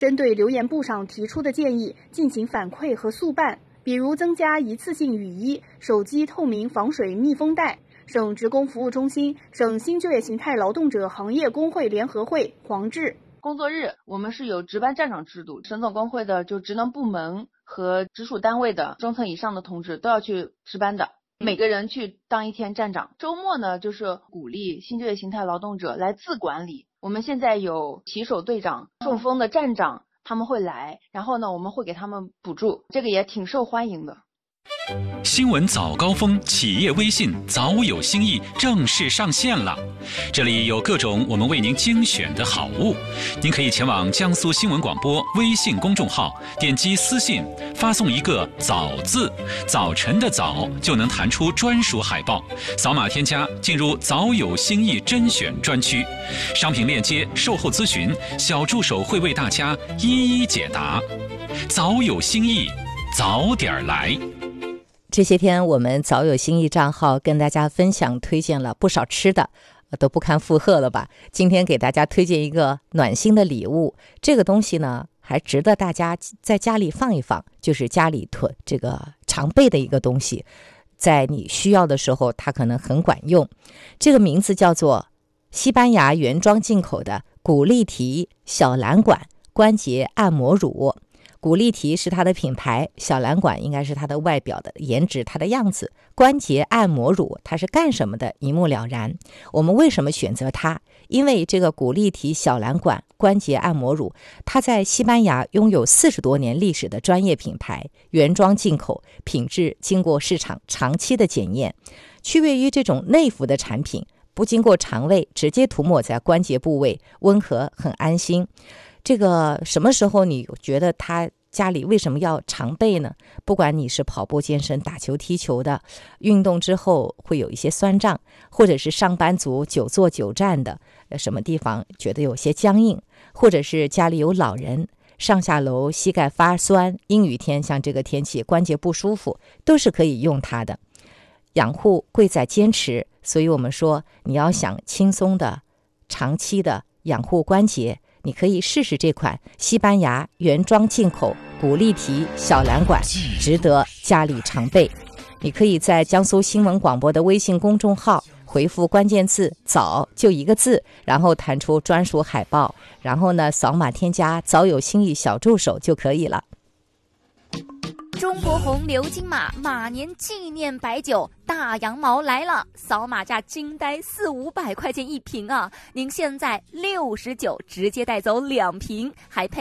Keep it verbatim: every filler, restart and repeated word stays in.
针对留言簿上提出的建议进行反馈和速办，比如增加一次性雨衣、手机透明防水密封袋。省职工服务中心、省新就业形态劳动者行业工会联合会黄志。 工作日我们是有值班站长制度，省总工会的就职能部门和直属单位的中层以上的同志都要去值班的，每个人去当一天站长。周末呢，就是鼓励新就业形态劳动者来自管理。我们现在有骑手队长、中风的站长，他们会来，然后呢，我们会给他们补助，这个也挺受欢迎的。 新闻早高峰企业微信早有新意正式上线了，这里有各种我们为您精选的好物，您可以前往江苏新闻广播微信公众号，点击私信发送一个早字，早晨的早就能弹出专属海报，扫码添加进入早有新意甄选专区，商品链接、售后咨询，小助手会为大家一一解答。早有新意，早点来。 这些天我们早有新意账号跟大家分享推荐了不少吃的，都不堪负荷了吧。今天给大家推荐一个暖心的礼物，这个东西呢还值得大家在家里放一放，就是家里囤这个常备的一个东西，在你需要的时候它可能很管用。这个名字叫做西班牙原装进口的古力缇小蓝管关节按摩乳。古力缇是它的品牌，小蓝管应该是它的外表的颜值，它的样子。关节按摩乳它是干什么的，一目了然。我们为什么选择它？因为这个古力缇小蓝管关节按摩乳，它在西班牙拥有四十多年历史的专业品牌，原装进口，品质经过市场长期的检验，区别于这种内服的产品，不经过肠胃，直接涂抹在关节部位，温和很安心。这个什么时候你觉得他家里为什么要常备呢？不管你是跑步健身、打球踢球的，运动之后会有一些酸胀，或者是上班族久坐久站的，什么地方觉得有些僵硬，或者是家里有老人上下楼膝盖发酸，阴雨天像这个天气关节不舒服，都是可以用它的。养护贵在坚持，所以我们说你要想轻松的长期的养护关节，你可以试试这款西班牙原装进口古力缇小蓝管，值得家里常备。你可以在江苏新闻广播的微信公众号回复关键字早，就一个字，然后弹出专属海报，然后呢扫码添加早有新意小助手就可以了。 中国红牛金马马年纪念白酒大羊毛来了，扫码价惊呆四五百块钱一瓶啊！您现在六十九直接带走两瓶，还配